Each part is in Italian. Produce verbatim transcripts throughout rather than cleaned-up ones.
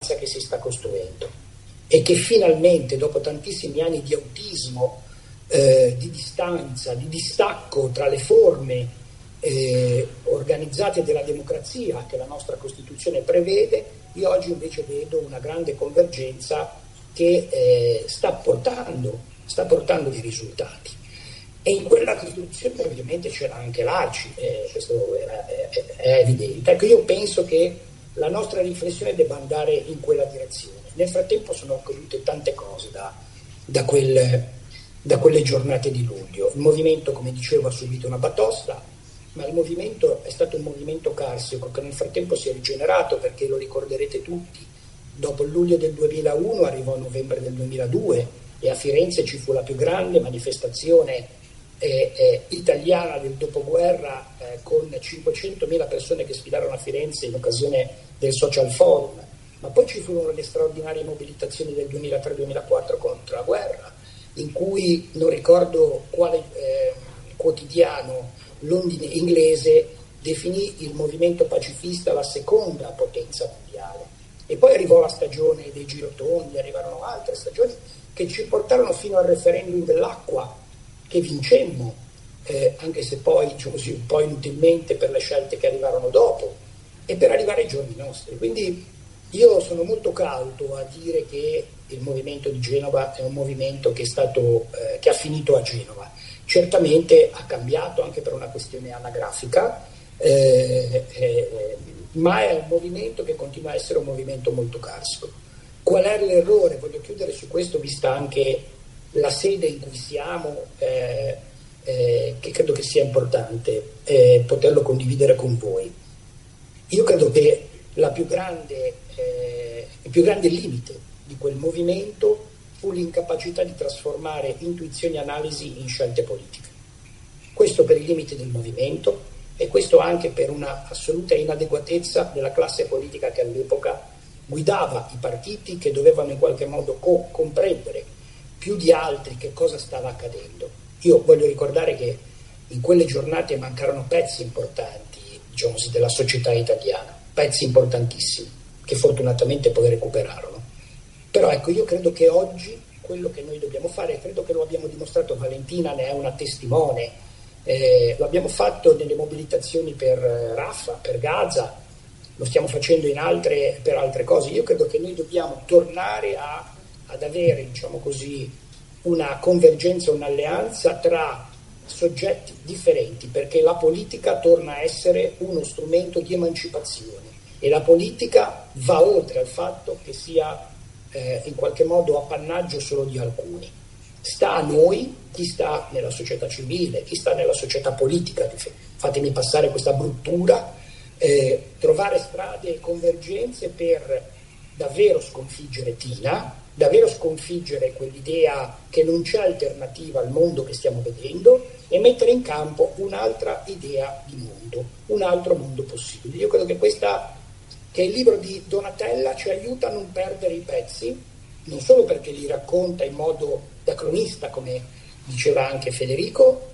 che si sta costruendo e che finalmente, dopo tantissimi anni di autismo, eh, di distanza, di distacco tra le forme eh, organizzate della democrazia che la nostra Costituzione prevede, io oggi invece vedo una grande convergenza che eh, sta portando, sta portando dei risultati. E in quella Costituzione ovviamente c'era anche l'A C I, eh, questo era, è, è evidente. Ecco, io penso che la nostra riflessione debba andare in quella direzione. Nel frattempo sono accadute tante cose da, da, quel, da quelle giornate di luglio. Il movimento, come dicevo, ha subito una batosta, ma il movimento è stato un movimento carsico che nel frattempo si è rigenerato, perché lo ricorderete tutti. Dopo il luglio del duemilauno arrivò novembre del duemiladue e a Firenze ci fu la più grande manifestazione eh, eh, italiana del dopoguerra eh, con cinquecentomila persone che sfilarono a Firenze in occasione del Social Forum. Ma poi ci furono le straordinarie mobilitazioni del duemilatré duemilaquattro contro la guerra, in cui non ricordo quale eh, quotidiano londone inglese definì il movimento pacifista la seconda potenza mondiale. E poi arrivò la stagione dei girotondi, arrivarono altre stagioni che ci portarono fino al referendum dell'acqua, che vincemmo, eh, anche se poi, diciamo così, un po' inutilmente per le scelte che arrivarono dopo, e per arrivare ai giorni nostri. Quindi io sono molto cauto a dire che il movimento di Genova è un movimento che è stato, eh, che ha finito a Genova. Certamente ha cambiato anche per una questione anagrafica, eh, eh, ma è un movimento che continua a essere un movimento molto carsico. Qual è l'errore? Voglio chiudere su questo, vista anche la sede in cui siamo, eh, eh, che credo che sia importante eh, poterlo condividere con voi. Io credo che la più grande, eh, il più grande limite di quel movimento fu l'incapacità di trasformare intuizioni e analisi in scelte politiche. Questo per i limiti del movimento, e questo anche per una assoluta inadeguatezza della classe politica che all'epoca guidava i partiti, che dovevano in qualche modo co- comprendere più di altri che cosa stava accadendo. Io voglio ricordare che in quelle giornate mancarono pezzi importanti, diciamo così, della società italiana, pezzi importantissimi, che fortunatamente poi recuperarono. Però ecco, io credo che oggi quello che noi dobbiamo fare, credo che lo abbiamo dimostrato, Valentina ne è una testimone, Eh, lo abbiamo fatto nelle mobilitazioni per eh, Rafah, per Gaza, lo stiamo facendo in altre, per altre cose. Io credo che noi dobbiamo tornare a, ad avere, diciamo così, una convergenza, un'alleanza tra soggetti differenti, perché la politica torna a essere uno strumento di emancipazione e la politica va oltre al fatto che sia eh, in qualche modo appannaggio solo di alcuni. Sta a noi, chi sta nella società civile, chi sta nella società politica, fatemi passare questa bruttura, eh, trovare strade e convergenze per davvero sconfiggere Tina, davvero sconfiggere quell'idea che non c'è alternativa al mondo che stiamo vedendo e mettere in campo un'altra idea di mondo, un altro mondo possibile. Io credo che questa, che il libro di Donatella ci aiuta a non perdere i pezzi, non solo perché li racconta in modo da cronista, come diceva anche Federico,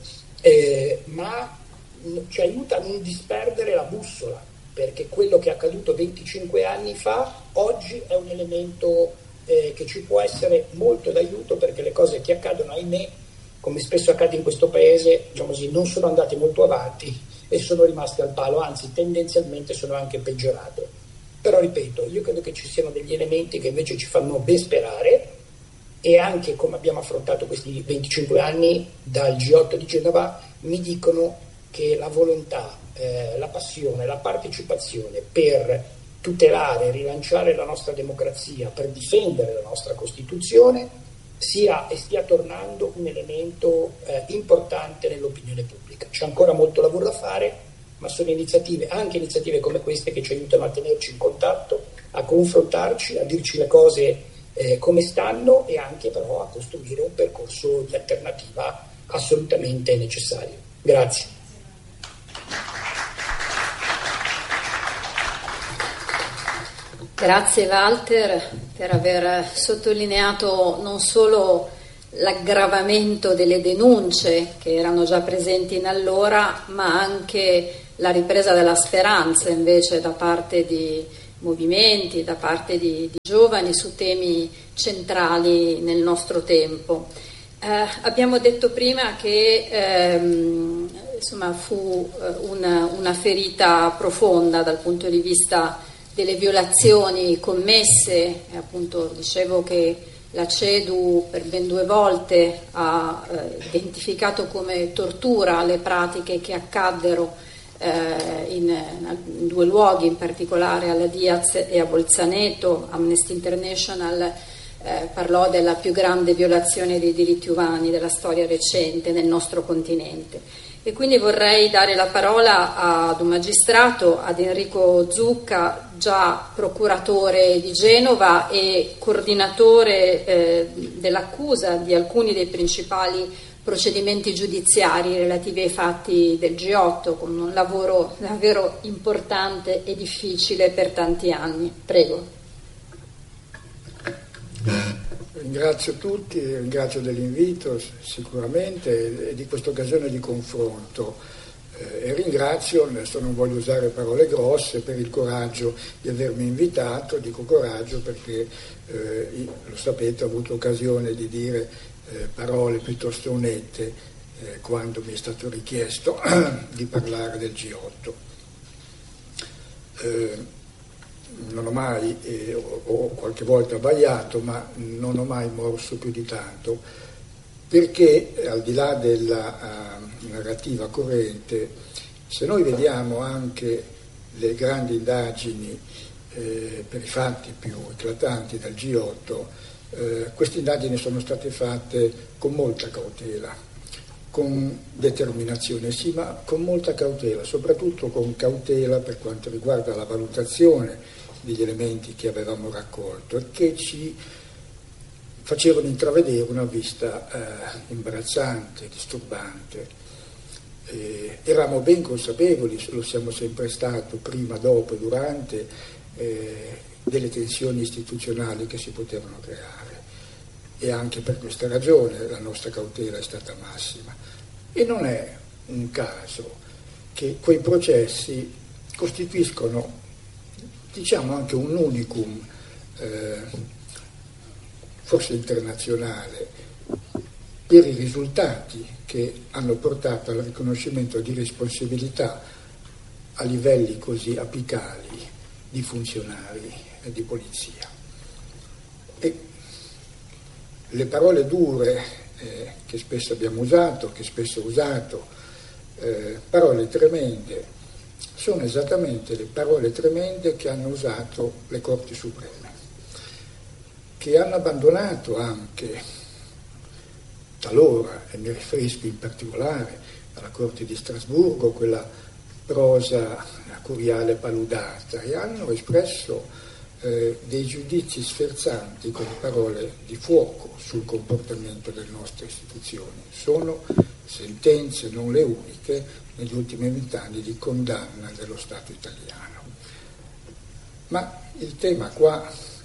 eh, ma ci aiuta a non disperdere la bussola, perché quello che è accaduto venticinque anni fa oggi è un elemento eh, che ci può essere molto d'aiuto, perché le cose che accadono, ahimè, come spesso accade in questo paese, diciamo così, non sono andate molto avanti e sono rimaste al palo, anzi tendenzialmente sono anche peggiorate. Però ripeto, io credo che ci siano degli elementi che invece ci fanno ben sperare, e anche come abbiamo affrontato questi venticinque anni dal G otto di Genova mi dicono che la volontà, eh, la passione, la partecipazione per tutelare e rilanciare la nostra democrazia, per difendere la nostra Costituzione, sia e stia tornando un elemento eh, importante nell'opinione pubblica. C'è ancora molto lavoro da fare, ma sono iniziative, anche iniziative come queste, che ci aiutano a tenerci in contatto, a confrontarci, a dirci le cose Eh, come stanno, e anche però a costruire un percorso di alternativa assolutamente necessario. Grazie. Grazie Walter per aver sottolineato non solo l'aggravamento delle denunce che erano già presenti in allora, ma anche la ripresa della speranza invece da parte di movimenti, da parte di, di giovani su temi centrali nel nostro tempo. Eh, abbiamo detto prima che ehm, insomma, fu una, una ferita profonda dal punto di vista delle violazioni commesse, e appunto dicevo che la CEDU per ben due volte ha eh, identificato come tortura le pratiche che accaddero eh, in, in due luoghi, in particolare alla Diaz e a Bolzaneto. Amnesty International eh, parlò della più grande violazione dei diritti umani della storia recente nel nostro continente. E quindi vorrei dare la parola ad un magistrato, ad Enrico Zucca, già procuratore di Genova e coordinatore eh, dell'accusa di alcuni dei principali procedimenti giudiziari relativi ai fatti del G otto, con un lavoro davvero importante e difficile per tanti anni. Prego. Ringrazio tutti, ringrazio dell'invito sicuramente e di questa occasione di confronto eh, e ringrazio, adesso non voglio usare parole grosse, per il coraggio di avermi invitato. Dico coraggio perché eh, lo sapete, ho avuto occasione di dire eh, parole piuttosto oneste eh, quando mi è stato richiesto di parlare del G otto. Eh, Non ho mai, eh, o, o qualche volta abbaiato, ma non ho mai morso più di tanto, perché eh, al di là della uh, narrativa corrente, se noi vediamo anche le grandi indagini eh, per i fatti più eclatanti del G otto, eh, queste indagini sono state fatte con molta cautela, con determinazione, sì, ma con molta cautela, soprattutto con cautela per quanto riguarda la valutazione degli elementi che avevamo raccolto e che ci facevano intravedere una vista eh, imbarazzante, disturbante. Eh, eravamo ben consapevoli, lo siamo sempre stato, prima, dopo, durante, eh, delle tensioni istituzionali che si potevano creare, e anche per questa ragione la nostra cautela è stata massima. E non è un caso che quei processi costituiscono, diciamo, anche un unicum, eh, forse internazionale, per i risultati che hanno portato al riconoscimento di responsabilità a livelli così apicali di funzionari e di polizia. E le parole dure eh, che spesso abbiamo usato, che spesso ho usato, eh, parole tremende, sono esattamente le parole tremende che hanno usato le Corti Supreme, che hanno abbandonato anche talora, e mi riferisco in particolare alla Corte di Strasburgo, quella prosa curiale paludata, e hanno espresso eh, dei giudizi sferzanti con parole di fuoco sul comportamento delle nostre istituzioni. Sono sentenze, non le uniche, negli ultimi vent'anni di condanna dello Stato italiano. Ma il tema qua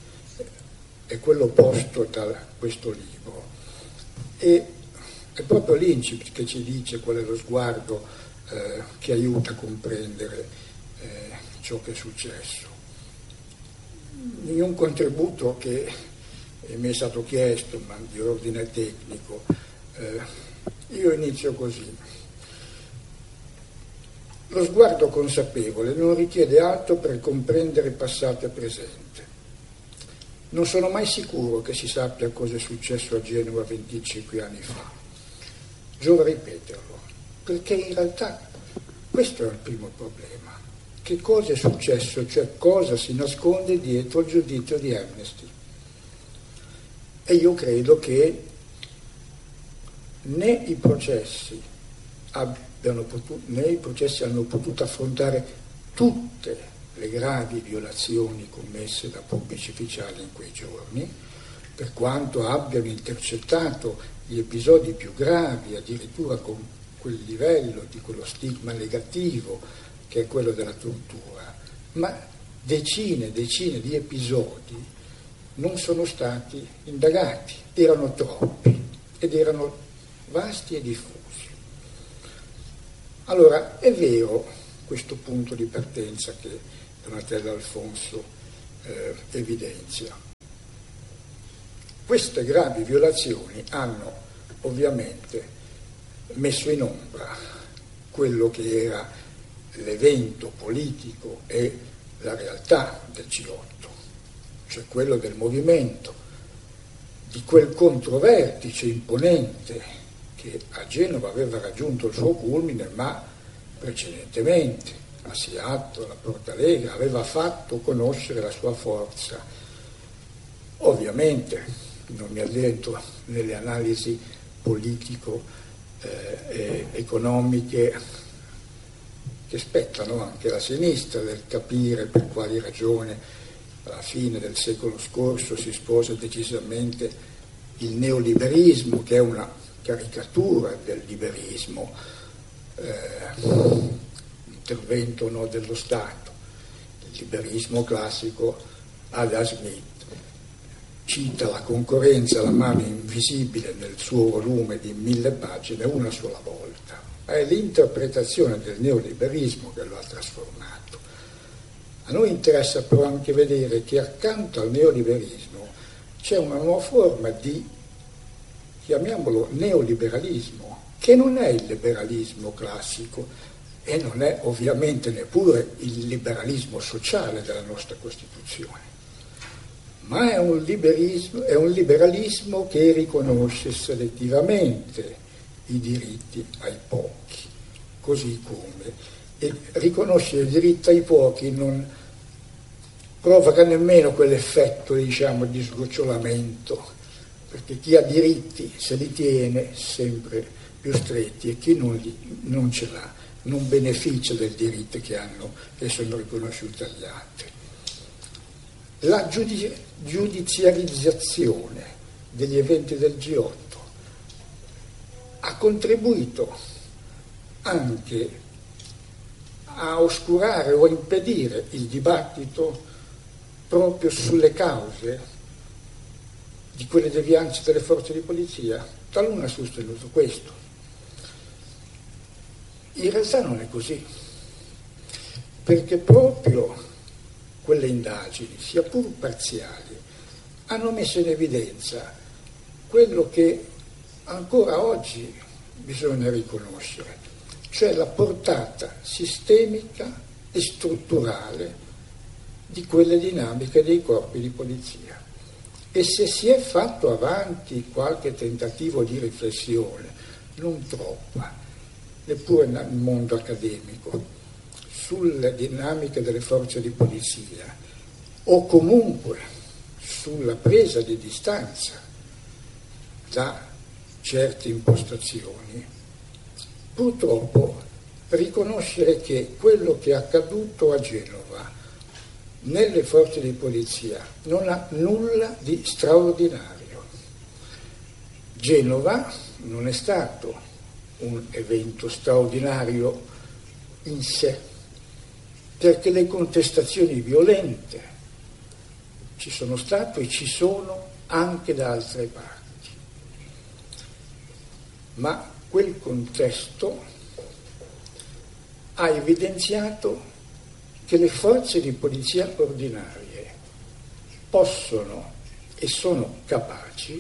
è quello posto da questo libro, e è proprio l'Incipit che ci dice qual è lo sguardo eh, che aiuta a comprendere eh, ciò che è successo. In un contributo che mi è stato chiesto, ma di ordine tecnico, eh, io inizio così. Lo sguardo consapevole non richiede altro per comprendere passato e presente. Non sono mai sicuro che si sappia cosa è successo a Genova venticinque anni fa. Giova ripeterlo, perché in realtà questo è il primo problema. Che cosa è successo, cioè cosa si nasconde dietro il giudizio di Amnesty. E io credo che né i processi abbiano potuto, né i processi hanno potuto affrontare tutte le gravi violazioni commesse da pubblici ufficiali in quei giorni, per quanto abbiano intercettato gli episodi più gravi, addirittura con quel livello di quello stigma negativo che è quello della tortura, ma decine e decine di episodi non sono stati indagati, erano troppi ed erano vasti e diffusi. Allora, è vero questo punto di partenza che Donatella Alfonso eh, evidenzia. Queste gravi violazioni hanno ovviamente messo in ombra quello che era l'evento politico e la realtà del G otto, cioè quello del movimento, di quel controvertice imponente che a Genova aveva raggiunto il suo culmine, ma precedentemente a Seattle, a Porto Alegre, aveva fatto conoscere la sua forza. Ovviamente non mi addentro nelle analisi politico eh, e economiche che spettano anche alla sinistra, del capire per quali ragioni alla fine del secolo scorso si sposa decisamente il neoliberismo, che è una caricatura del liberismo, eh, intervento no, dello Stato. Il liberismo classico, Adam Smith cita la concorrenza, la mano invisibile nel suo volume di mille pagine una sola volta. È l'interpretazione del neoliberismo che lo ha trasformato. A noi interessa però anche vedere che accanto al neoliberismo c'è una nuova forma di, chiamiamolo neoliberalismo, che non è il liberalismo classico e non è ovviamente neppure il liberalismo sociale della nostra Costituzione, ma è un liberismo, è un liberalismo che riconosce selettivamente i diritti ai pochi, così come, e riconoscere il diritto ai pochi non provoca nemmeno quell'effetto, diciamo, di sgocciolamento, perché chi ha diritti se li tiene sempre più stretti e chi non, li, non ce l'ha non beneficia del diritto che hanno, che sono riconosciuti agli altri. La giudici, giudiziarizzazione degli eventi del G otto ha contribuito anche a oscurare o a impedire il dibattito proprio sulle cause di quelle devianze delle forze di polizia. Taluna ha sostenuto questo. In realtà non è così, perché proprio quelle indagini, sia pur parziali, hanno messo in evidenza quello che ancora oggi bisogna riconoscere, cioè la portata sistemica e strutturale di quelle dinamiche dei corpi di polizia. E se si è fatto avanti qualche tentativo di riflessione, non troppa, neppure nel mondo accademico, sulle dinamiche delle forze di polizia, o comunque sulla presa di distanza da certe impostazioni, purtroppo riconoscere che quello che è accaduto a Genova nelle forze di polizia non ha nulla di straordinario. Genova non è stato un evento straordinario in sé, perché le contestazioni violente ci sono state e ci sono anche da altre parti. Ma quel contesto ha evidenziato che le forze di polizia ordinarie possono e sono capaci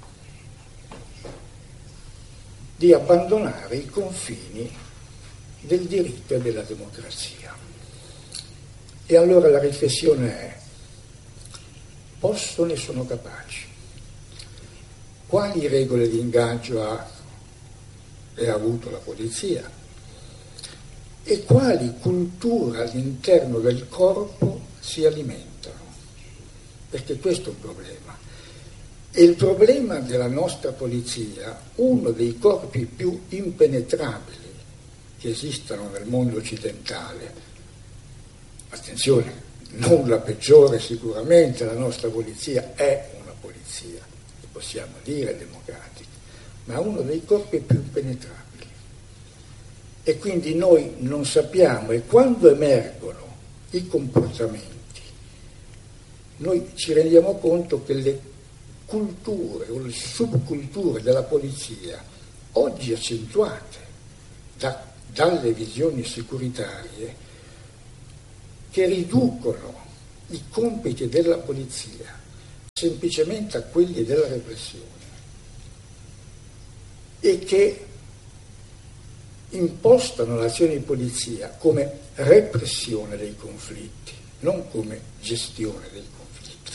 di abbandonare i confini del diritto e della democrazia. E allora la riflessione è: possono e sono capaci? Quali regole di ingaggio ha e ha avuto la polizia? E quali culture all'interno del corpo si alimentano? Perché questo è un problema. E il problema della nostra polizia, uno dei corpi più impenetrabili che esistano nel mondo occidentale, attenzione, non la peggiore sicuramente, la nostra polizia è una polizia, possiamo dire democratica, ma uno dei corpi più impenetrabili. E quindi noi non sappiamo, e quando emergono i comportamenti, noi ci rendiamo conto che le culture o le subculture della polizia, oggi accentuate da, dalle visioni securitarie, che riducono i compiti della polizia semplicemente a quelli della repressione e che impostano l'azione di polizia come repressione dei conflitti, non come gestione dei conflitti.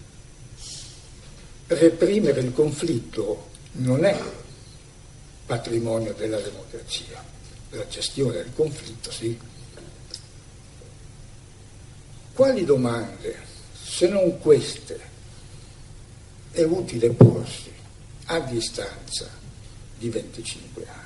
Reprimere il conflitto non è patrimonio della democrazia, la gestione del conflitto sì. Quali domande, se non queste, è utile porsi a distanza di venticinque anni?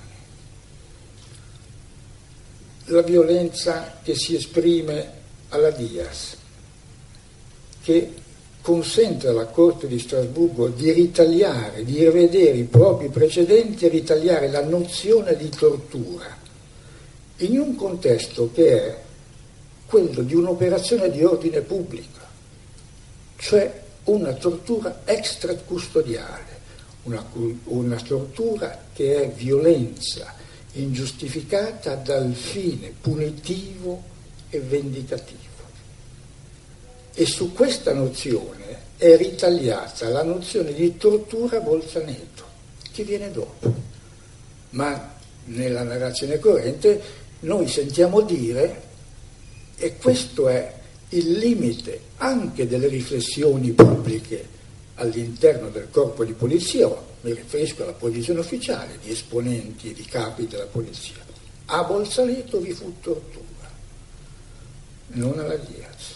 La violenza che si esprime alla Diaz, che consente alla Corte di Strasburgo di ritagliare, di rivedere i propri precedenti e ritagliare la nozione di tortura in un contesto che è quello di un'operazione di ordine pubblico, cioè una tortura extracustodiale, una, una tortura che è violenza ingiustificata dal fine punitivo e vendicativo. E su questa nozione è ritagliata la nozione di tortura Bolzaneto, che viene dopo. Ma nella narrazione corrente noi sentiamo dire, e questo è il limite anche delle riflessioni pubbliche all'interno del corpo di polizia, mi riferisco alla posizione ufficiale di esponenti e di capi della polizia, a Bolzaneto vi fu tortura, non alla Diaz.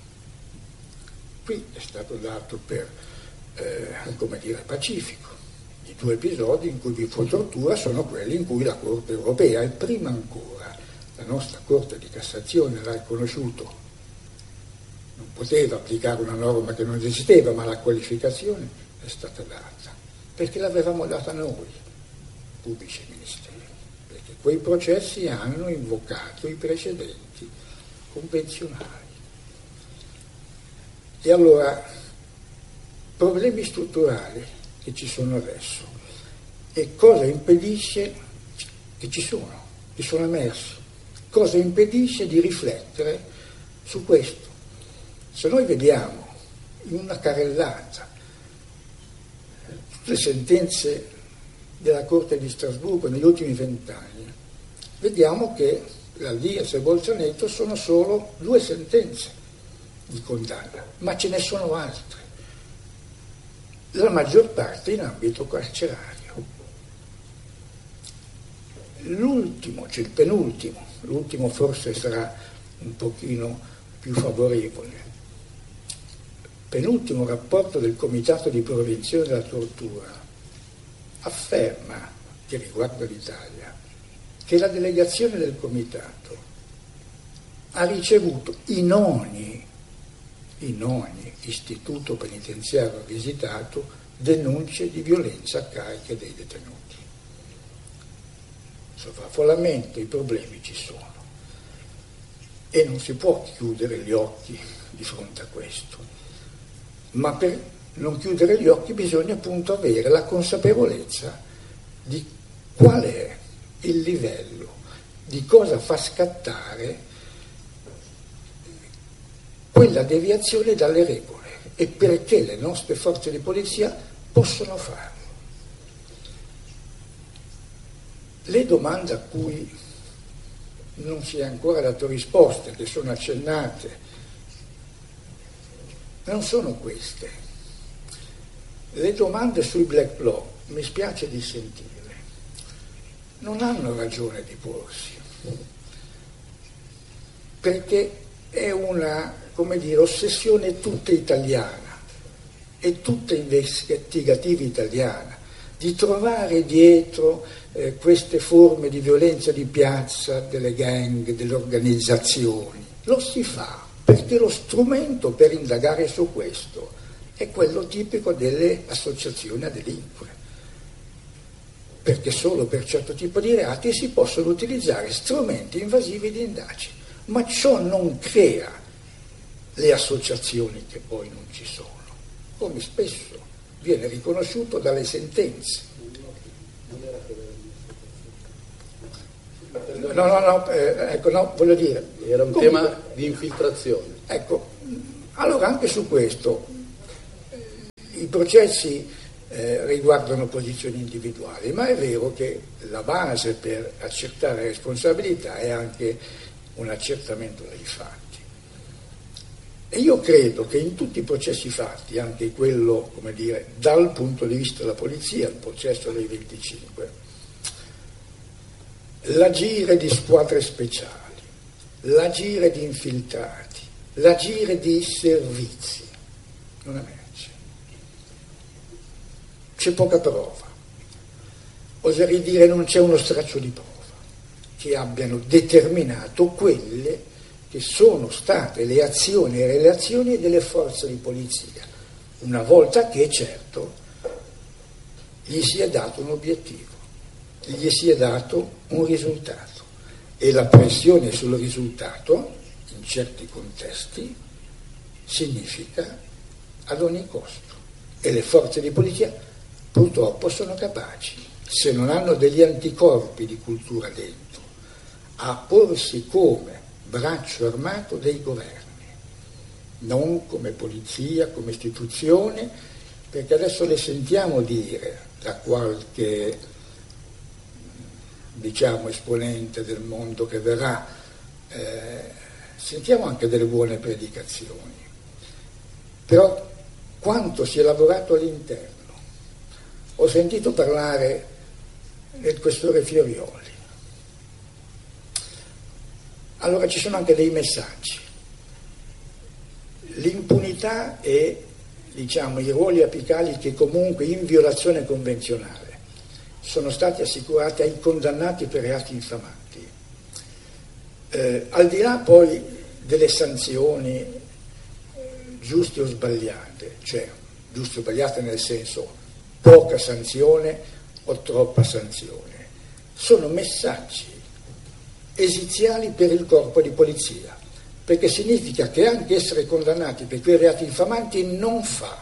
Qui è stato dato per, eh, come dire, pacifico. I due episodi in cui vi fu tortura sono quelli in cui la Corte europea, e prima ancora la nostra Corte di Cassazione, l'ha riconosciuto. Non poteva applicare una norma che non esisteva, ma la qualificazione è stata data, perché l'avevamo data noi, pubblici ministeri, perché quei processi hanno invocato i precedenti convenzionali. E allora, problemi strutturali che ci sono adesso, e cosa impedisce, che ci sono, che sono emersi, cosa impedisce di riflettere su questo? Se noi vediamo in una carrellata tutte le sentenze della Corte di Strasburgo negli ultimi vent'anni, vediamo che la Diaz e Bolzaneto sono solo due sentenze di condanna, ma ce ne sono altre, la maggior parte in ambito carcerario. L'ultimo, cioè il penultimo, l'ultimo forse sarà un pochino più favorevole, penultimo rapporto del Comitato di Prevenzione della Tortura afferma, che riguarda l'Italia, che la delegazione del Comitato ha ricevuto in ogni, in ogni istituto penitenziario visitato denunce di violenza a carico dei detenuti. Sovraffollamento, i problemi ci sono e non si può chiudere gli occhi di fronte a questo, ma per non chiudere gli occhi bisogna appunto avere la consapevolezza di qual è il livello, di cosa fa scattare quella deviazione dalle regole e perché le nostre forze di polizia possono farlo. Le domande a cui non si è ancora dato risposte, che sono accennate, non sono queste. Le domande sui black bloc, mi spiace di sentirle, non hanno ragione di porsi, perché è una, come dire, ossessione tutta italiana e tutta investigativa italiana di trovare dietro eh, queste forme di violenza di piazza, delle gang, delle organizzazioni. Lo si fa perché lo strumento per indagare su questo è quello tipico delle associazioni a delinquere, perché solo per certo tipo di reati si possono utilizzare strumenti invasivi di indagine, ma ciò non crea le associazioni che poi non ci sono, come spesso viene riconosciuto dalle sentenze. No, no, no, eh, ecco, no, voglio dire. Era un comunque, tema di infiltrazione. Ecco, Allora anche su questo i processi eh, riguardano posizioni individuali, ma è vero che la base per accertare responsabilità è anche un accertamento dei fatti. E io credo che in tutti i processi fatti, anche quello, come dire, dal punto di vista della polizia, il processo dei venticinque, l'agire di squadre speciali, l'agire di infiltrati, l'agire di servizi, non emerge. C'è poca prova. Oserei dire non c'è uno straccio di prova che abbiano determinato quelle che sono state le azioni e relazioni delle forze di polizia, una volta che, certo, gli si è dato un obiettivo, gli si è dato un risultato, e la pressione sul risultato, in certi contesti, significa ad ogni costo, e le forze di polizia purtroppo sono capaci, se non hanno degli anticorpi di cultura dentro, a porsi come braccio armato dei governi, non come polizia, come istituzione, perché adesso le sentiamo dire da qualche, diciamo, esponente del mondo che verrà, eh, sentiamo anche delle buone predicazioni, però quanto si è lavorato all'interno. Ho sentito parlare del questore Fiorioli. Allora ci sono anche dei messaggi. L'impunità e, diciamo, i ruoli apicali che comunque in violazione convenzionale sono stati assicurati ai condannati per reati infamanti. Eh, al di là poi delle sanzioni eh, giuste o sbagliate, cioè giuste o sbagliate nel senso poca sanzione o troppa sanzione, sono messaggi esiziali per il corpo di polizia, perché significa che anche essere condannati per quei reati infamanti non fa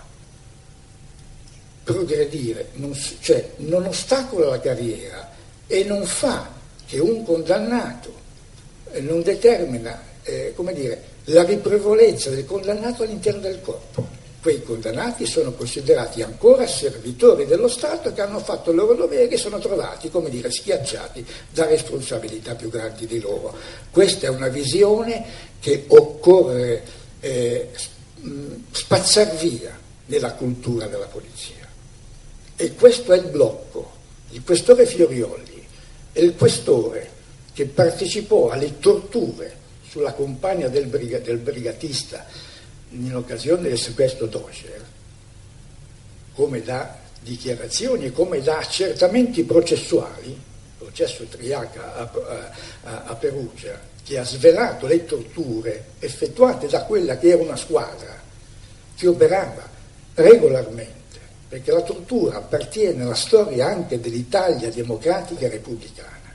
progredire, non, cioè non ostacola la carriera e non fa che un condannato eh, non determina, eh, come dire, la riprevolezza del condannato all'interno del corpo. Quei condannati sono considerati ancora servitori dello Stato che hanno fatto il loro dovere e sono trovati, come dire, schiacciati da responsabilità più grandi di loro. Questa è una visione che occorre eh, spazzar via nella cultura della polizia. E questo è il blocco. Il questore Fiorioli è il questore che partecipò alle torture sulla compagna del, briga, del brigatista in occasione del sequestro Dosher, come da dichiarazioni e come da accertamenti processuali, il processo Triaca a, a, a Perugia, che ha svelato le torture effettuate da quella che era una squadra che operava regolarmente, perché la tortura appartiene alla storia anche dell'Italia democratica e repubblicana,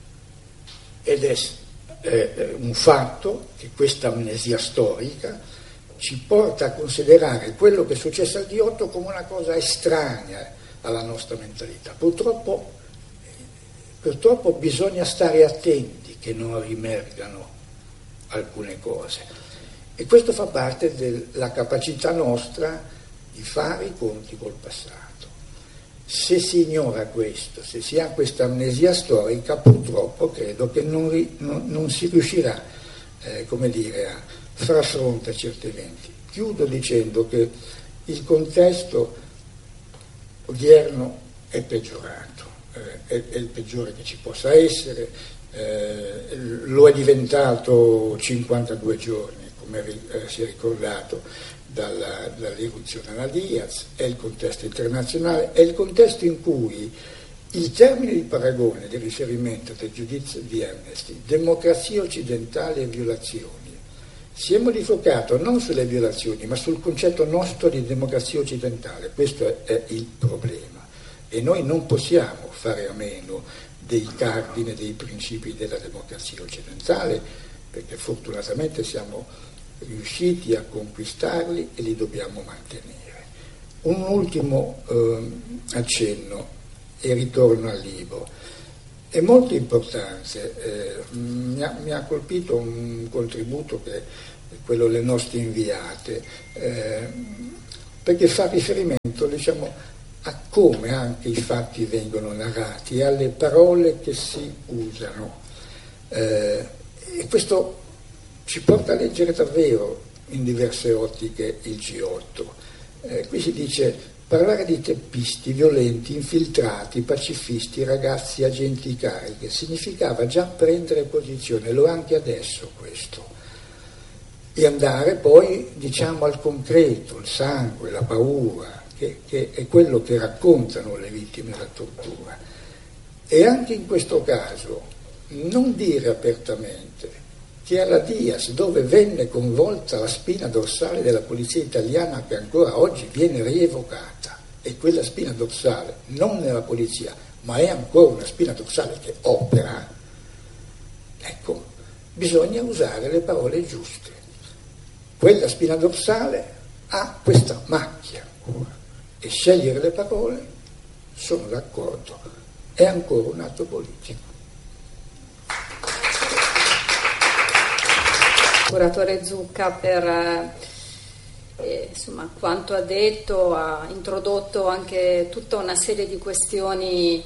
ed è eh, un fatto che questa amnesia storica ci porta a considerare quello che è successo al D otto come una cosa estranea alla nostra mentalità. Purtroppo, purtroppo bisogna stare attenti che non rimergano alcune cose, e questo fa parte della capacità nostra di fare i conti col passato. Se si ignora questo, se si ha questa amnesia storica, purtroppo credo che non, ri, non, non si riuscirà eh, come dire, a far fronte a certi eventi. Chiudo dicendo che il contesto odierno è peggiorato, eh, è, è il peggiore che ci possa essere, eh, lo è diventato cinquantadue giorni, come eh, si è ricordato dalla, dall'irruzione alla Diaz, è il contesto internazionale, è il contesto in cui il termine di paragone, di riferimento del giudizio di Amnesty, democrazia occidentale e violazioni, si è modificato non sulle violazioni ma sul concetto nostro di democrazia occidentale. Questo è, è il problema, e noi non possiamo fare a meno dei cardini, dei principi della democrazia occidentale, perché fortunatamente siamo riusciti a conquistarli e li dobbiamo mantenere. Un ultimo eh, accenno e ritorno al libro. È molto importante, eh, mi, ha, mi ha colpito un contributo che quello delle nostre inviate, eh, perché fa riferimento, diciamo, a come anche i fatti vengono narrati e alle parole che si usano. Eh, e questo ci porta a leggere davvero in diverse ottiche il G otto. Eh, qui si dice: parlare di teppisti, violenti, infiltrati, pacifisti, ragazzi, agenti cariche, significava già prendere posizione, lo è anche adesso questo, e andare poi, diciamo, al concreto, il sangue, la paura, che, che è quello che raccontano le vittime della tortura. E anche in questo caso non dire apertamente che alla Diaz, dove venne coinvolta la spina dorsale della polizia italiana, che ancora oggi viene rievocata, e quella spina dorsale non nella polizia, ma è ancora una spina dorsale che opera, ecco, bisogna usare le parole giuste. Quella spina dorsale ha questa macchia ancora, e scegliere le parole, sono d'accordo, è ancora un atto politico. Curatore Zucca per eh, insomma, quanto ha detto, ha introdotto anche tutta una serie di questioni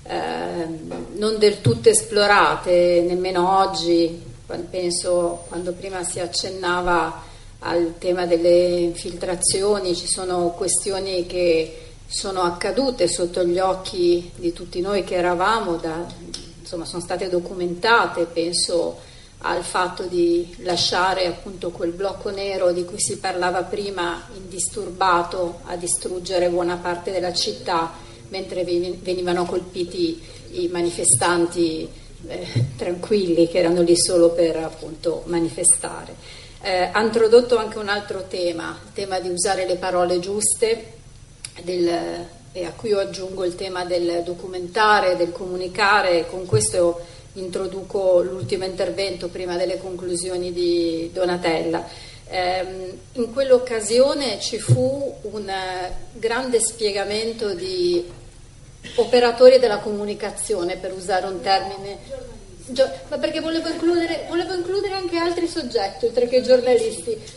eh, non del tutto esplorate nemmeno oggi. Penso, quando prima si accennava al tema delle infiltrazioni, ci sono questioni che sono accadute sotto gli occhi di tutti noi che eravamo, da, insomma, sono state documentate. Penso al fatto di lasciare appunto quel blocco nero di cui si parlava prima, indisturbato, a distruggere buona parte della città, mentre venivano colpiti i manifestanti eh, tranquilli, che erano lì solo per appunto manifestare. Eh, ha introdotto anche un altro tema, il tema di usare le parole giuste, del, e a cui io aggiungo il tema del documentare, del comunicare. Con questo introduco l'ultimo intervento prima delle conclusioni di Donatella. Eh, in quell'occasione ci fu un grande spiegamento di operatori della comunicazione, per usare un termine, gio- ma perché volevo includere, volevo includere anche altri soggetti oltre che giornalisti.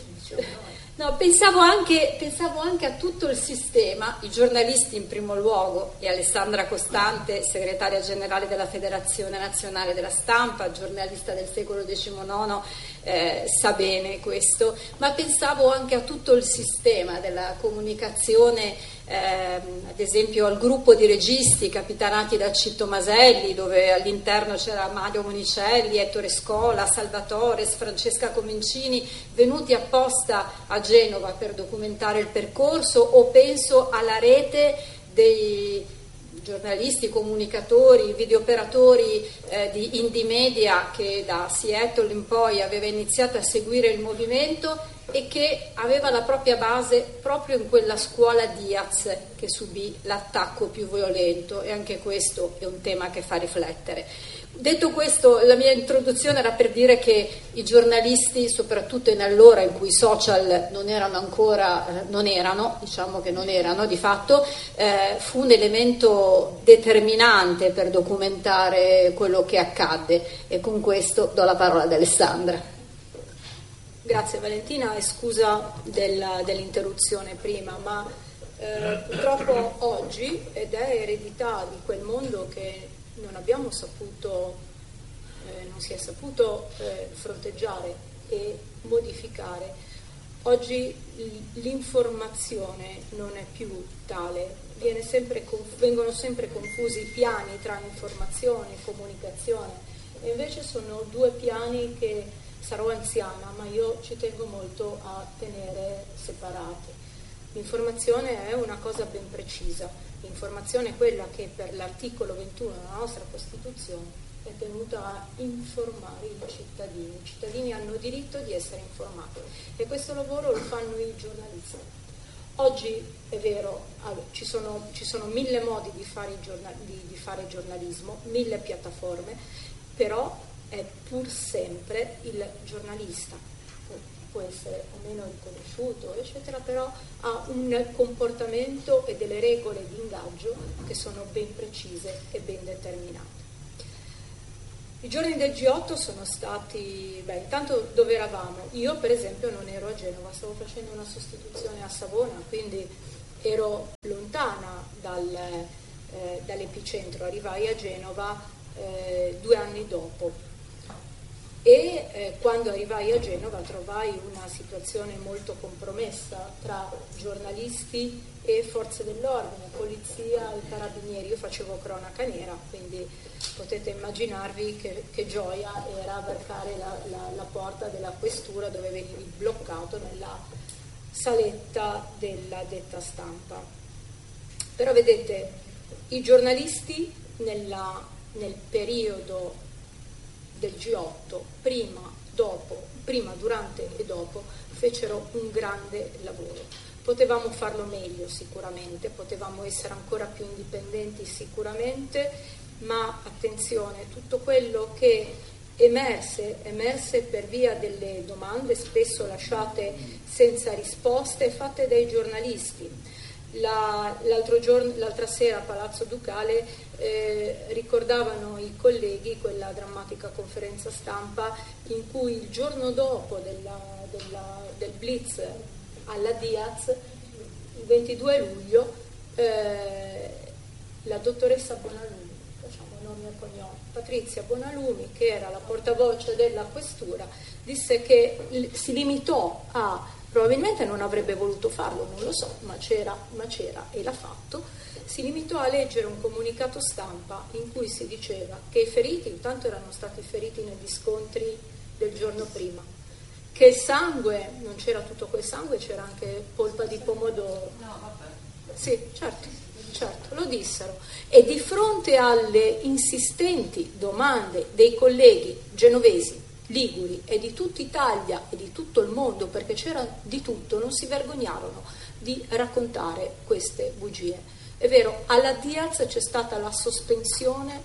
No, pensavo anche, pensavo anche a tutto il sistema, i giornalisti in primo luogo, e Alessandra Costante, segretaria generale della Federazione Nazionale della Stampa, giornalista del secolo diciannove, eh, sa bene questo, ma pensavo anche a tutto il sistema della comunicazione, eh, ad esempio al gruppo di registi capitanati da Citto Maselli, dove all'interno c'era Mario Monicelli, Ettore Scola, Salvatore, Francesca Comencini, venuti apposta a Genova per documentare il percorso, o penso alla rete dei giornalisti, comunicatori, videooperatori eh, di Indie Media, che da Seattle in poi aveva iniziato a seguire il movimento e che aveva la propria base proprio in quella scuola Diaz che subì l'attacco più violento, e anche questo è un tema che fa riflettere. Detto questo, la mia introduzione era per dire che i giornalisti, soprattutto in allora in cui i social non erano ancora, eh, non erano, diciamo che non erano di fatto, eh, fu un elemento determinante per documentare quello che accadde, e con questo do la parola ad Alessandra. Grazie Valentina, e scusa della, dell'interruzione prima, ma eh, purtroppo oggi, ed è eredità di quel mondo che non abbiamo saputo, eh, non si è saputo eh, fronteggiare e modificare. Oggi l'informazione non è più tale, viene sempre, vengono sempre confusi i piani tra informazione e comunicazione, e invece sono due piani che, sarò anziana, ma io ci tengo molto a tenere separati. L'informazione è una cosa ben precisa. L'informazione è quella che per l'articolo ventuno della nostra Costituzione è tenuta a informare i cittadini. I cittadini hanno diritto di essere informati, e questo lavoro lo fanno i giornalisti. Oggi è vero, ci sono, ci sono mille modi di fare, giornal, di, di fare giornalismo, mille piattaforme, però è pur sempre il giornalista, può essere o meno riconosciuto, eccetera, però ha un comportamento e delle regole di ingaggio che sono ben precise e ben determinate. I giorni del G otto sono stati, beh, intanto dove eravamo? Io per esempio non ero a Genova, stavo facendo una sostituzione a Savona, quindi ero lontana dal, eh, dall'epicentro, arrivai a Genova eh, due anni dopo. E eh, quando arrivai a Genova trovai una situazione molto compromessa tra giornalisti e forze dell'ordine, polizia e carabinieri. Io facevo cronaca nera, quindi potete immaginarvi che, che gioia era varcare la, la, la porta della questura dove venivi bloccato nella saletta della detta stampa. Però vedete, i giornalisti nella, nel periodo del G otto, prima, dopo, prima, durante e dopo, fecero un grande lavoro. Potevamo farlo meglio sicuramente, potevamo essere ancora più indipendenti sicuramente, ma attenzione, tutto quello che emerse, emerse per via delle domande spesso lasciate senza risposte fatte dai giornalisti. La, l'altro giorno, l'altra sera a Palazzo Ducale eh, ricordavano i colleghi quella drammatica conferenza stampa in cui il giorno dopo della, della, del blitz alla Diaz, il ventidue luglio, eh, la dottoressa Bonalumi, facciamo nome e cognome, Patrizia Bonalumi, che era la portavoce della questura, disse che si limitò a, probabilmente non avrebbe voluto farlo, non lo so, ma c'era, ma c'era e l'ha fatto, si limitò a leggere un comunicato stampa in cui si diceva che i feriti, intanto erano stati feriti negli scontri del giorno prima, che il sangue, non c'era tutto quel sangue, c'era anche polpa di pomodoro. No, vabbè. Sì, certo, certo, lo dissero. E di fronte alle insistenti domande dei colleghi genovesi, liguri e di tutta Italia e di tutto il mondo, perché c'era di tutto, non si vergognarono di raccontare queste bugie. È vero, alla Diaz c'è stata la sospensione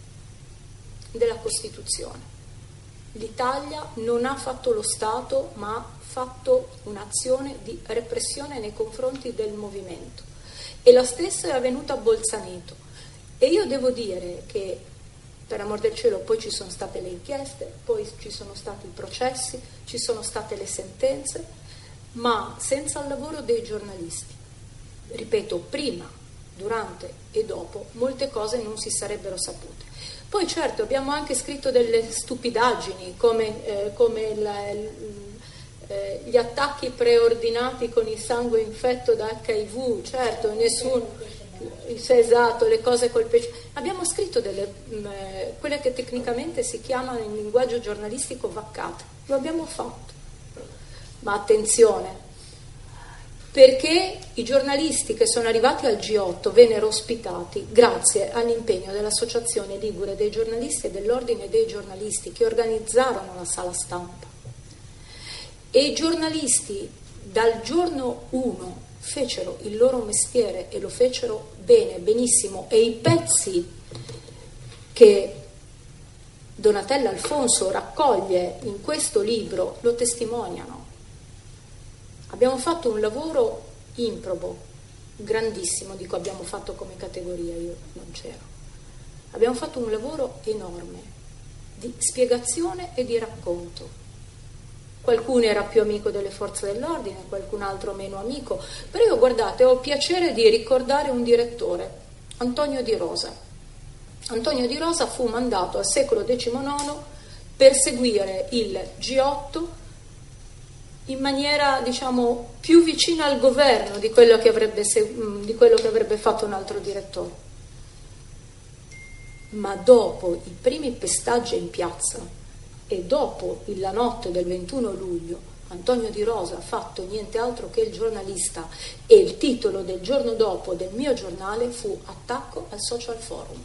della Costituzione. L'Italia non ha fatto lo Stato, ma ha fatto un'azione di repressione nei confronti del movimento. E la stessa è avvenuta a Bolzaneto. E io devo dire che, per amor del cielo, poi ci sono state le inchieste, poi ci sono stati i processi, ci sono state le sentenze, ma senza il lavoro dei giornalisti, ripeto, prima, durante e dopo, molte cose non si sarebbero sapute. Poi certo abbiamo anche scritto delle stupidaggini come, eh, come la, eh, gli attacchi preordinati con il sangue infetto da acca i vu, certo, nessuno... Esatto, le cose col pesce. Abbiamo scritto delle, mh, quelle che tecnicamente si chiamano in linguaggio giornalistico vaccate, lo abbiamo fatto. Ma attenzione, perché i giornalisti che sono arrivati al G otto vennero ospitati grazie all'impegno dell'Associazione Ligure dei giornalisti e dell'Ordine dei giornalisti che organizzarono la sala stampa. E i giornalisti dal giorno uno fecero il loro mestiere e lo fecero bene, benissimo, e i pezzi che Donatella Alfonso raccoglie in questo libro lo testimoniano. Abbiamo fatto un lavoro improbo, grandissimo, dico abbiamo fatto come categoria, io non c'ero. Abbiamo fatto un lavoro enorme di spiegazione e di racconto. Qualcuno era più amico delle forze dell'ordine, qualcun altro meno amico, però io, guardate, ho piacere di ricordare un direttore, Antonio Di Rosa. Antonio Di Rosa fu mandato al secolo diciannove per seguire il G otto in maniera, diciamo, più vicina al governo di quello che avrebbe, di quello che avrebbe fatto un altro direttore. Ma dopo i primi pestaggi in piazza e dopo la notte del ventuno luglio, Antonio Di Rosa ha fatto niente altro che il giornalista, e il titolo del giorno dopo del mio giornale fu Attacco al Social Forum.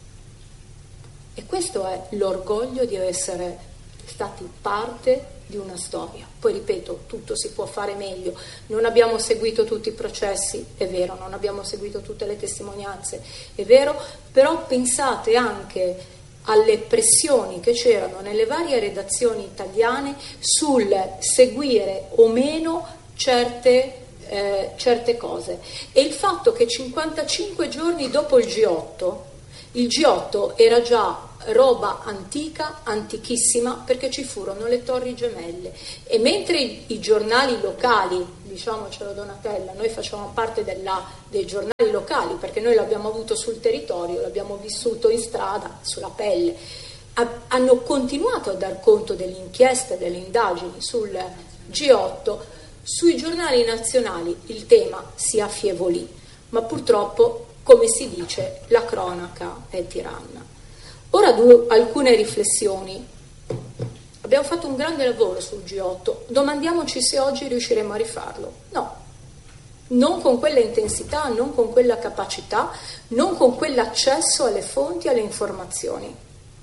E questo è l'orgoglio di essere stati parte di una storia. Poi ripeto, tutto si può fare meglio, non abbiamo seguito tutti i processi, è vero, non abbiamo seguito tutte le testimonianze, è vero, però pensate anche alle pressioni che c'erano nelle varie redazioni italiane sul seguire o meno certe, eh, certe cose. E il fatto che cinquantacinque giorni dopo il G otto, il G otto era già roba antica, antichissima, perché ci furono le Torri Gemelle. E mentre i, i giornali locali, diciamocelo Donatella, noi facciamo parte della, dei giornali locali, perché noi l'abbiamo avuto sul territorio, l'abbiamo vissuto in strada, sulla pelle, ha, hanno continuato a dar conto delle inchieste, delle indagini sul G otto, sui giornali nazionali il tema si affievolì, ma purtroppo, come si dice, la cronaca è tiranna. Ora due, alcune riflessioni. Abbiamo fatto un grande lavoro sul G otto, domandiamoci se oggi riusciremo a rifarlo. No, non con quella intensità, non con quella capacità, non con quell'accesso alle fonti, alle informazioni.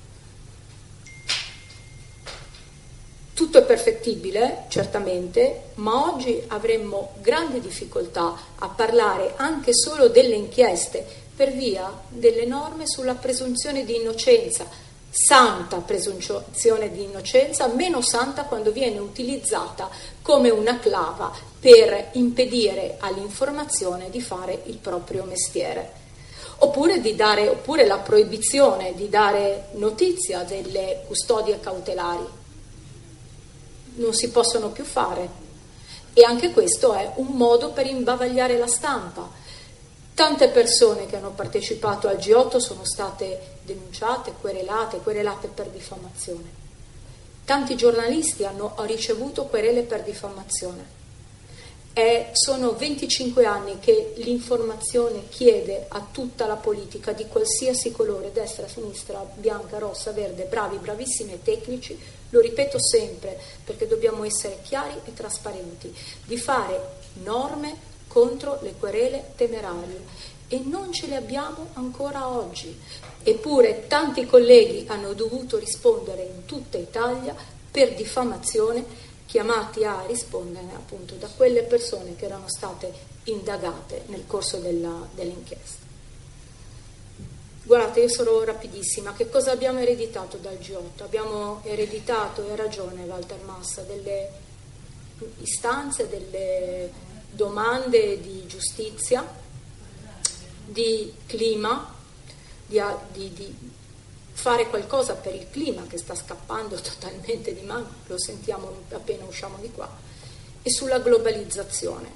Tutto è perfettibile, certamente, ma oggi avremmo grandi difficoltà a parlare anche solo delle inchieste per via delle norme sulla presunzione di innocenza, santa presunzione di innocenza, meno santa quando viene utilizzata come una clava per impedire all'informazione di fare il proprio mestiere. Oppure, di dare, oppure la proibizione di dare notizia delle custodie cautelari. Non si possono più fare. E anche questo è un modo per imbavagliare la stampa. Tante persone che hanno partecipato al G otto sono state denunciate, querelate, querelate per diffamazione. Tanti giornalisti hanno ricevuto querele per diffamazione. E sono venticinque anni che l'informazione chiede a tutta la politica di qualsiasi colore, destra, sinistra, bianca, rossa, verde, bravi, bravissimi e tecnici, lo ripeto sempre perché dobbiamo essere chiari e trasparenti, di fare norme contro le querele temerarie, e non ce le abbiamo ancora oggi. Eppure tanti colleghi hanno dovuto rispondere in tutta Italia per diffamazione, chiamati a rispondere appunto da quelle persone che erano state indagate nel corso della, dell'inchiesta. Guardate, io sarò rapidissima. Che cosa abbiamo ereditato dal G otto? Abbiamo ereditato, e ha ragione Walter Massa, delle istanze, delle domande di giustizia, di clima, di, di, di fare qualcosa per il clima che sta scappando totalmente di mano, lo sentiamo appena usciamo di qua, e sulla globalizzazione.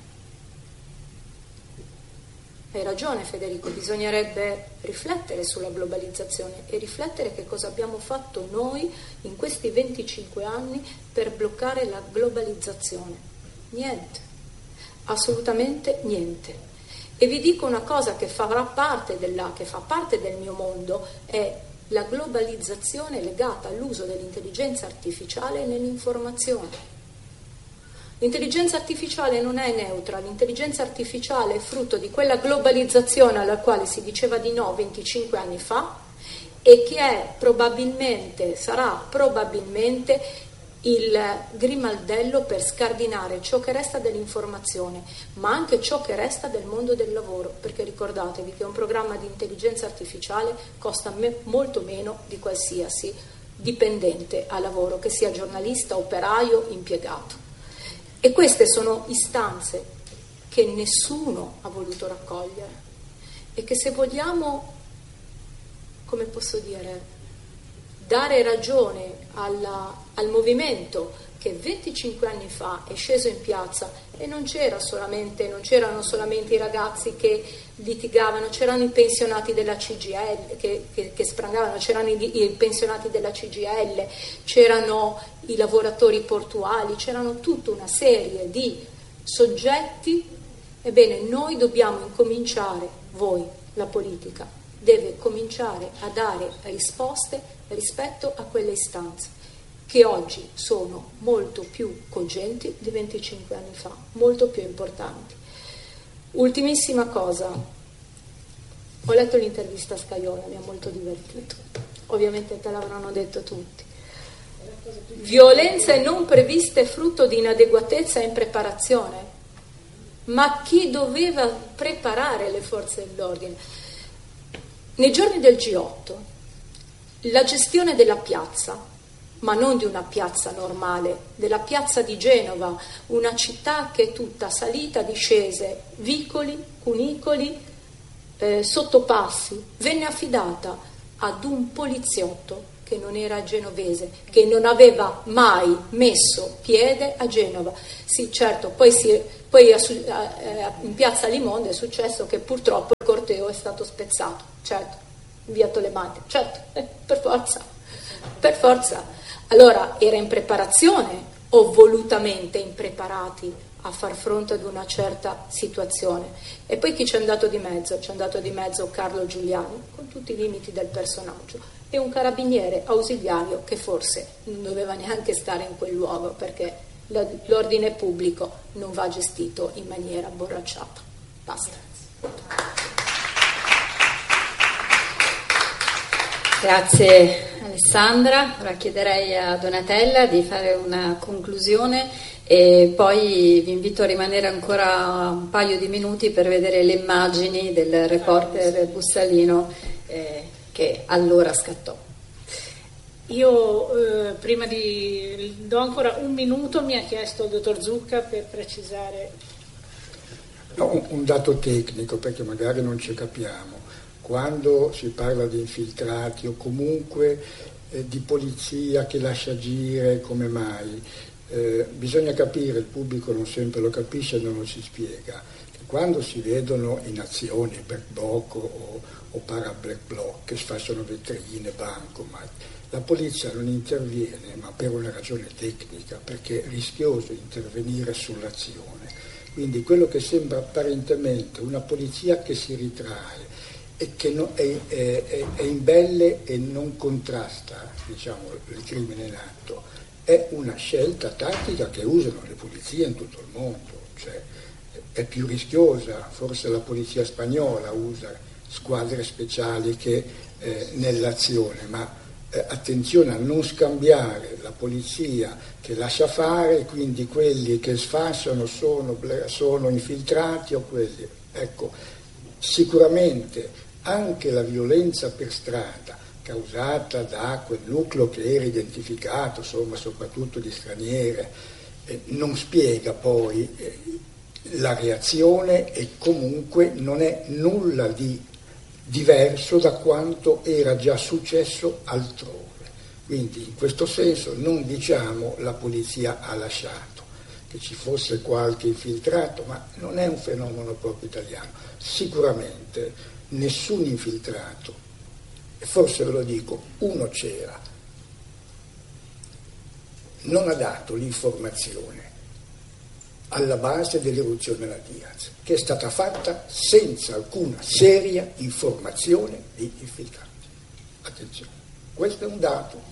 Hai ragione Federico, bisognerebbe riflettere sulla globalizzazione e riflettere che cosa abbiamo fatto noi in questi venticinque anni per bloccare la globalizzazione. Niente. Assolutamente niente. E vi dico una cosa che farà parte della, che fa parte del mio mondo, è la globalizzazione legata all'uso dell'intelligenza artificiale nell'informazione. L'intelligenza artificiale non è neutra, l'intelligenza artificiale è frutto di quella globalizzazione alla quale si diceva di no venticinque anni fa e che è probabilmente, sarà probabilmente il grimaldello per scardinare ciò che resta dell'informazione, ma anche ciò che resta del mondo del lavoro, perché ricordatevi che un programma di intelligenza artificiale costa me- molto meno di qualsiasi dipendente a lavoro, che sia giornalista, operaio, impiegato. E queste sono istanze che nessuno ha voluto raccogliere e che, se vogliamo, come posso dire, dare ragione alla, al movimento che venticinque anni fa è sceso in piazza, e non c'era solamente, non c'erano solamente i ragazzi che litigavano, c'erano i pensionati della C G I L che, che, che sprangavano, c'erano i, i pensionati della C G I L, c'erano i lavoratori portuali, c'erano tutta una serie di soggetti. Ebbene, noi dobbiamo incominciare, voi, la politica, deve cominciare a dare risposte rispetto a quelle istanze, che oggi sono molto più cogenti di venticinque anni fa, molto più importanti. Ultimissima cosa, ho letto l'intervista a Scajola, mi ha molto divertito, ovviamente te l'avranno detto tutti. Violenze non previste frutto di inadeguatezza e impreparazione. Ma chi doveva preparare le forze dell'ordine? Nei giorni del G otto, la gestione della piazza, ma non di una piazza normale, della piazza di Genova, una città che è tutta salita, discese, vicoli, cunicoli, eh, sottopassi, venne affidata ad un poliziotto che non era genovese, che non aveva mai messo piede a Genova. Sì, certo, poi, si, poi in piazza Limonde è successo che purtroppo il corteo è stato spezzato, certo, in via Tolemante, certo, eh, per forza, per forza. Allora, era in preparazione o volutamente impreparati a far fronte ad una certa situazione? E poi chi c'è andato di mezzo? C'è andato di mezzo Carlo Giuliani, con tutti i limiti del personaggio, e un carabiniere ausiliario che forse non doveva neanche stare in quel luogo, perché l'ordine pubblico non va gestito in maniera borracciata. Basta. Grazie Alessandra. Ora chiederei a Donatella di fare una conclusione e poi vi invito a rimanere ancora un paio di minuti per vedere le immagini del reporter Bussalino eh, che allora scattò. Io eh, prima di do ancora un minuto, mi ha chiesto il dottor Zucca per precisare. No, un, un dato tecnico, perché magari non ci capiamo. Quando si parla di infiltrati o comunque eh, di polizia che lascia agire, come mai? Eh, bisogna capire, il pubblico non sempre lo capisce e non lo si spiega, che quando si vedono in azioni black bloc o, o para black bloc che sfasciano vetrine, bancomat, la polizia non interviene, ma per una ragione tecnica, perché è rischioso intervenire sull'azione. Quindi quello che sembra apparentemente una polizia che si ritrae e che no, è, è, è imbelle e non contrasta, diciamo, il crimine in atto, è una scelta tattica che usano le polizie in tutto il mondo, cioè è più rischiosa, forse la polizia spagnola usa squadre speciali che eh, nell'azione, ma eh, attenzione a non scambiare la polizia che lascia fare, quindi quelli che sfasciano sono, sono infiltrati o quelli, ecco, sicuramente anche la violenza per strada causata da quel nucleo che era identificato, insomma, soprattutto di straniere, eh, non spiega poi eh, la reazione e comunque non è nulla di diverso da quanto era già successo altrove. Quindi in questo senso non diciamo la polizia ha lasciato, che ci fosse qualche infiltrato, ma non è un fenomeno proprio italiano. Sicuramente nessun infiltrato, e forse ve lo dico, uno c'era, non ha dato l'informazione alla base dell'eruzione della Diaz, che è stata fatta senza alcuna seria informazione di infiltrati. Attenzione, questo è un dato.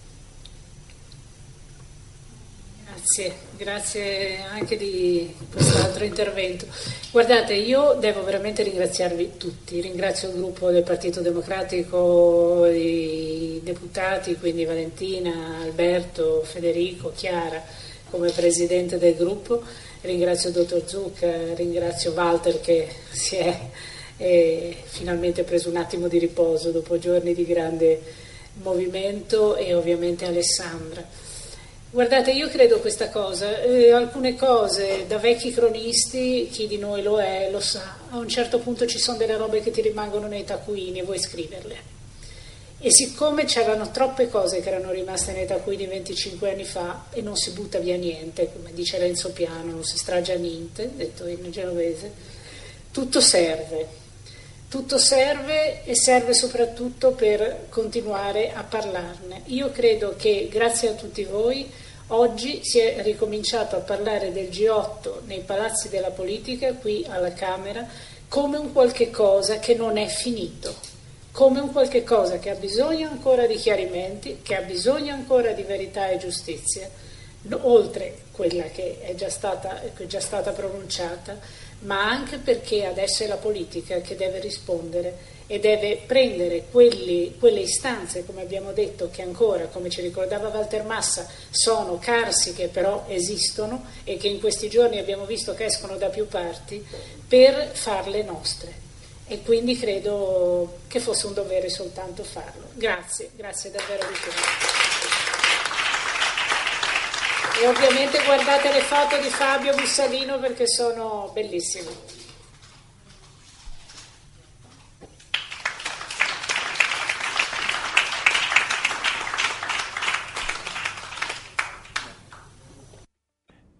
Grazie, grazie anche di quest'altro intervento. Guardate, io devo veramente ringraziarvi tutti, ringrazio il gruppo del Partito Democratico, i deputati, quindi Valentina, Alberto, Federico, Chiara come presidente del gruppo, ringrazio il dottor Zucca, ringrazio Walter che si è eh, finalmente preso un attimo di riposo dopo giorni di grande movimento e ovviamente Alessandra. Guardate, io credo questa cosa, eh, alcune cose da vecchi cronisti, chi di noi lo è, lo sa, a un certo punto ci sono delle robe che ti rimangono nei taccuini e vuoi scriverle. E siccome c'erano troppe cose che erano rimaste nei taccuini venticinque anni fa e non si butta via niente, come dice Renzo Piano, non si stragia niente, detto in genovese, tutto serve. Tutto serve e serve soprattutto per continuare a parlarne. Io credo che grazie a tutti voi oggi si è ricominciato a parlare del G otto nei palazzi della politica, qui alla Camera, come un qualche cosa che non è finito, come un qualche cosa che ha bisogno ancora di chiarimenti, che ha bisogno ancora di verità e giustizia, oltre quella che è già stata, che è già stata pronunciata, ma anche perché adesso è la politica che deve rispondere e deve prendere quelli, quelle istanze, come abbiamo detto, che ancora, come ci ricordava Walter Massa, sono carsiche però esistono e che in questi giorni abbiamo visto che escono da più parti, per farle nostre. E quindi credo che fosse un dovere soltanto farlo. Grazie, grazie davvero di tutto. E ovviamente guardate le foto di Fabio Bussalino perché sono bellissime.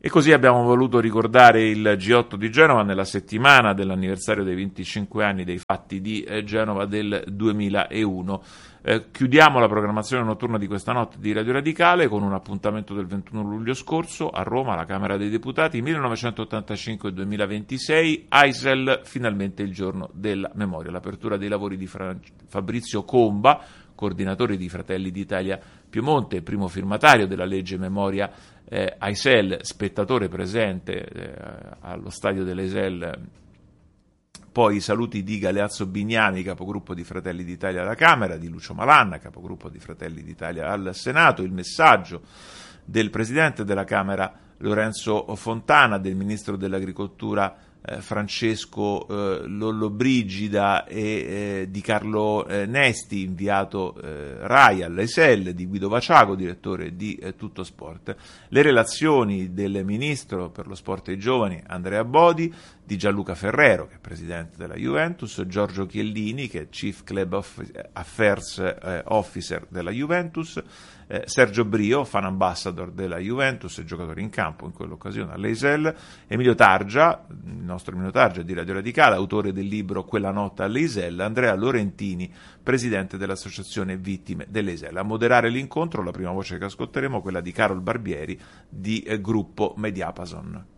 E così abbiamo voluto ricordare il G otto di Genova nella settimana dell'anniversario dei venticinque anni dei fatti di eh, Genova del duemilauno. Eh, chiudiamo la programmazione notturna di questa notte di Radio Radicale con un appuntamento del ventuno luglio scorso a Roma, alla Camera dei Deputati, millenovecentottantacinque duemilaventisei, A I S E L, finalmente il giorno della memoria. L'apertura dei lavori di Fra- Fabrizio Comba, coordinatore di Fratelli d'Italia Piemonte, primo firmatario della legge memoria eh, A I S E L, spettatore presente eh, allo stadio dell'A I S E L. Poi i saluti di Galeazzo Bignami, capogruppo di Fratelli d'Italia alla Camera, di Lucio Malanna, capogruppo di Fratelli d'Italia al Senato, il messaggio del Presidente della Camera Lorenzo Fontana, del Ministro dell'Agricoltura eh, Francesco eh, Lollobrigida e eh, di Carlo eh, Nesti, inviato eh, RAI all'A I S E L, di Guido Vaciago, direttore di eh, Tutto Sport. Le relazioni del Ministro per lo Sport e i Giovani Andrea Bodi, di Gianluca Ferrero, che è presidente della Juventus, Giorgio Chiellini, che è Chief Club Affairs eh, Officer della Juventus, eh, Sergio Brio, fan ambassador della Juventus e giocatore in campo in quell'occasione all'A I S E L, Emilio Targia, il nostro Emilio Targia di Radio Radicale, autore del libro Quella notte all'A I S E L, Andrea Lorentini, presidente dell'Associazione Vittime dell'A I S E L. A moderare l'incontro, la prima voce che ascolteremo è quella di Carol Barbieri di eh, gruppo Mediapason.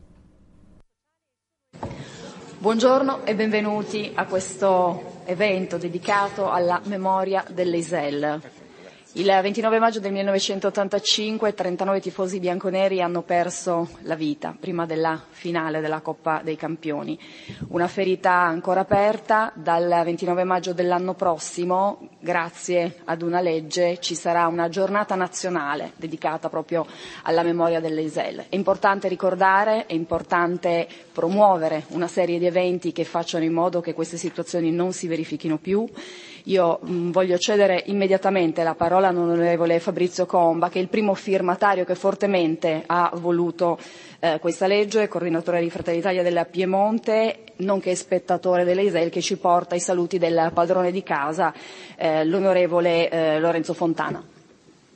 Buongiorno e benvenuti a questo evento dedicato alla memoria dell'A I S E L. Il ventinove maggio del millenovecentottantacinque trentanove tifosi bianconeri hanno perso la vita prima della finale della Coppa dei Campioni. Una ferita ancora aperta. Dal ventinove maggio dell'anno prossimo, grazie ad una legge, ci sarà una giornata nazionale dedicata proprio alla memoria dell'A I S E L. È importante ricordare, è importante promuovere una serie di eventi che facciano in modo che queste situazioni non si verifichino più. Io mh, voglio cedere immediatamente la parola all'onorevole Fabrizio Comba, che è il primo firmatario che fortemente ha voluto eh, questa legge, coordinatore di Fratelli d'Italia della Piemonte, nonché spettatore dell'A I S E L, che ci porta i saluti del padrone di casa, eh, l'onorevole eh, Lorenzo Fontana.